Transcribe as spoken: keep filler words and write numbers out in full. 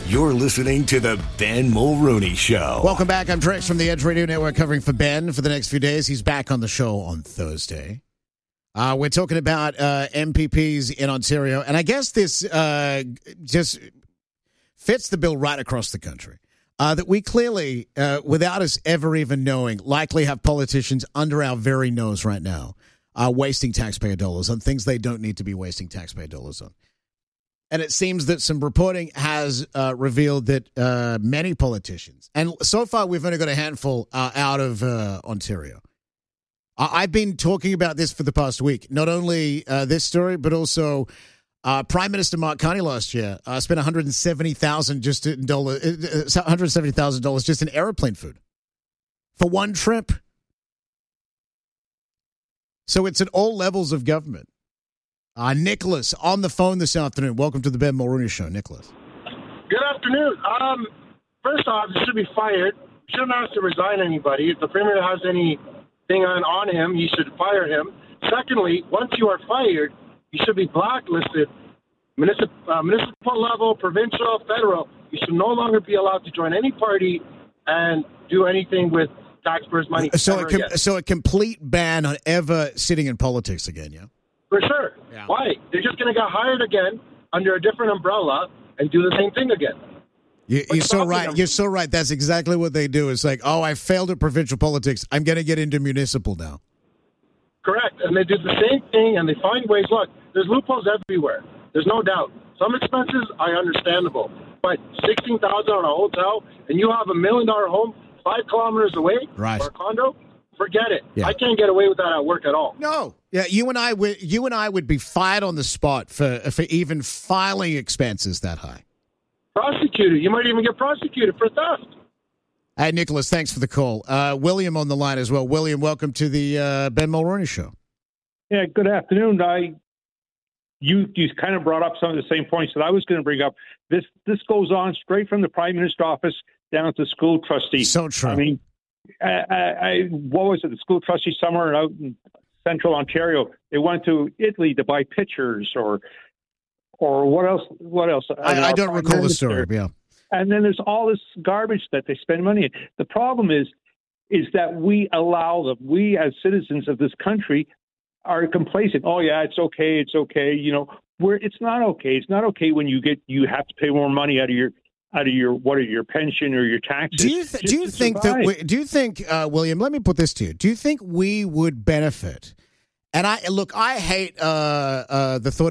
You're listening to the Ben Mulrooney Show. Welcome back. I'm Drex from the Edge Radio Network covering for Ben for the next few days. He's back on the show on Thursday. Uh, we're talking about uh, M P Ps in Ontario, and I guess this uh, just fits the bill right across the country. Uh, that we clearly, uh, without us ever even knowing, likely have politicians under our very nose right now uh, wasting taxpayer dollars on things they don't need to be wasting taxpayer dollars on. And it seems that some reporting has uh, revealed that uh, many politicians, and so far we've only got a handful uh, out of uh, Ontario. I- I've been talking about this for the past week, not only uh, this story, but also uh, Prime Minister Mark Carney last year uh, spent one hundred seventy thousand dollars just in dollar, uh, one hundred seventy thousand dollars just in airplane food for one trip. So it's at all levels of government. Uh, Nicholas on the phone this afternoon. Welcome to the Ben Mulrooney Show, Nicholas. Good afternoon. Um, first off, he should be fired. He shouldn't have to resign anybody. If the Premier has anything on, on him, he should fire him. Secondly, once you are fired, you should be blacklisted. Municip- uh, municipal level, provincial, federal. You should no longer be allowed to join any party and do anything with taxpayers' money. So, a com- again. so a complete ban on ever sitting in politics again, yeah? For sure. Yeah. Why? They're just going to get hired again under a different umbrella and do the same thing again. You, you're so stopping right. them? You're so right. That's exactly what they do. It's like, oh, I failed at provincial politics. I'm going to get into municipal now. Correct. And they do the same thing, and they find ways. Look, there's loopholes everywhere. There's no doubt. Some expenses are understandable. But sixteen thousand dollars on a hotel, and you have a million-dollar home five kilometers away, Right. or a condo, forget it. Yeah. I can't get away with that at work at all. No. Yeah, you and I would you and I would be fired on the spot for for even filing expenses that high. Prosecuted. You might even get prosecuted for theft. Hey, Nicholas, thanks for the call. Uh, William on the line as well. William, welcome to the uh, Ben Mulrooney Show. Yeah, good afternoon. I, you, you kind of brought up some of the same points that I was going to bring up. This this goes on straight from the Prime Minister's office down to school trustees. So true. I mean, I, I, I what was it? The school trustee somewhere out in central Ontario. They went to Italy to buy pictures, or or what else? What else? I, I don't recall the story. Yeah. And then there's all this garbage that they spend money in. The problem is, is that we allow them. We as citizens of this country are complacent. Oh yeah, it's okay. It's okay. You know, where it's not okay. It's not okay when you get you have to pay more money out of your out of your what are your pension or your taxes. Do you th- do you think that we, do you think uh, William? Let me put this to you. Do you think we would benefit? And I look, I hate uh, uh, the thought